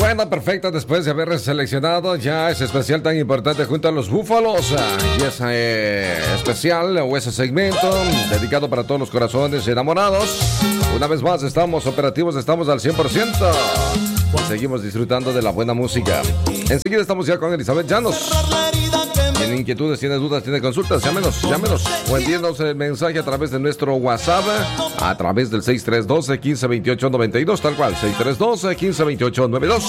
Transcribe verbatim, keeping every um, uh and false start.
Bueno, perfecto, después de haber seleccionado ya ese especial tan importante junto a los Búfalos, y ese eh, especial o ese segmento dedicado para todos los corazones enamorados. Una vez más estamos operativos, estamos al cien por ciento y seguimos disfrutando de la buena música. Enseguida estamos ya con Elizabeth Llanos. Tiene inquietudes, tiene dudas, tiene consultas, llámenos, llámenos o envíenos el mensaje a través de nuestro WhatsApp a través del seis tres uno dos, uno cinco dos ocho nueve dos, tal cual, seis tres uno dos, uno cinco dos ocho nueve dos.